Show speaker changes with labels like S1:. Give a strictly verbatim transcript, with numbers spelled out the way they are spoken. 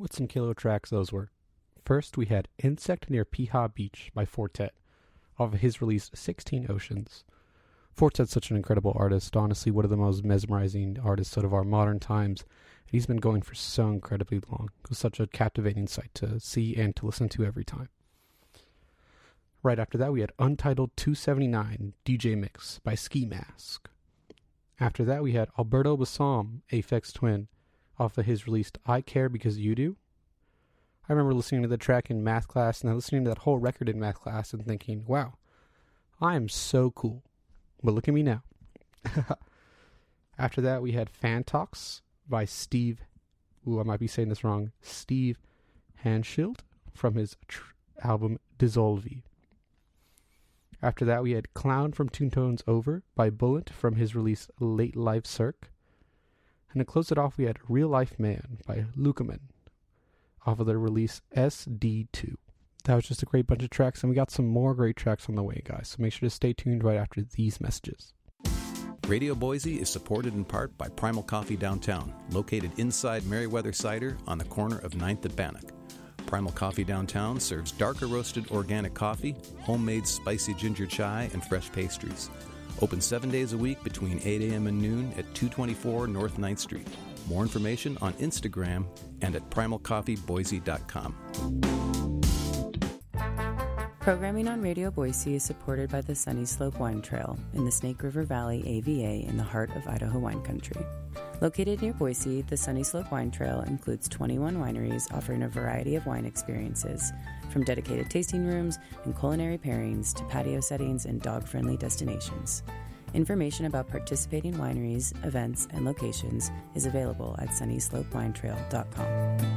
S1: What some killer tracks those were. First, we had Insect Near Piha Beach by Fortet, off of his release sixteen Oceans. Fortet's such an incredible artist, honestly one of the most mesmerizing artists out of our modern times. He's been going for so incredibly long. It was such a captivating sight to see and to listen to every time. Right after that, we had Untitled two seventy-nine D J Mix by Ski Mask. After that, we had Alberto Bassam, Aphex Twin, off of his released I Care Because You Do. I remember listening to the track in math class and then listening to that whole record in math class and thinking, wow, I am so cool. But look at me now. After that, we had Fan Talks by Steve, ooh, I might be saying this wrong, Steve Hanschild from his tr- album Dissolve. After that, we had Clown from Two Tones Over by Bullet from his release Late Life Cirque. And to close it off, we had Real Life Man by Lukaman off of their release S D two. That was just a great bunch of tracks, and we got some more great tracks on the way, guys. So make sure to stay tuned right after these messages.
S2: Radio Boise is supported in part by Primal Coffee Downtown, located inside Merriweather Cider on the corner of ninth and Bannock. Primal Coffee Downtown serves darker roasted organic coffee, homemade spicy ginger chai, and fresh pastries. Open seven days a week between eight a.m. and noon at two twenty-four North ninth Street. More information on Instagram and at primal coffee boise dot com.
S3: Programming on Radio Boise is supported by the Sunny Slope Wine Trail in the Snake River Valley A V A in the heart of Idaho wine country. Located near Boise, the Sunny Slope Wine Trail includes twenty-one wineries offering a variety of wine experiences, from dedicated tasting rooms and culinary pairings to patio settings and dog-friendly destinations. Information about participating wineries, events, and locations is available at sunny slope wine trail dot com.